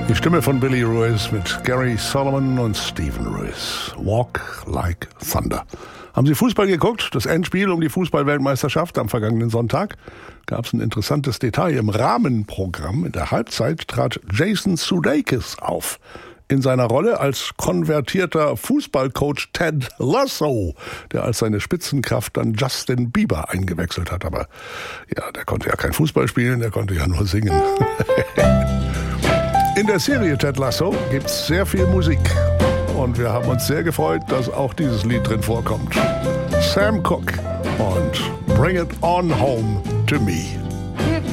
Die Stimme von Billy Ruiz mit Gary Solomon und Stephen Ruiz. Walk Like Thunder. Haben Sie Fußball geguckt? Das Endspiel um die Fußball-Weltmeisterschaft am vergangenen Sonntag? Gab es ein interessantes Detail. Im Rahmenprogramm in der Halbzeit trat Jason Sudeikis auf. In seiner Rolle als konvertierter Fußballcoach Ted Lasso, der als seine Spitzenkraft dann Justin Bieber eingewechselt hat. Aber ja, der konnte ja kein Fußball spielen, der konnte ja nur singen. In der Serie Ted Lasso gibt's sehr viel Musik. Und wir haben uns sehr gefreut, dass auch dieses Lied drin vorkommt. Sam Cooke und Bring It On Home to Me.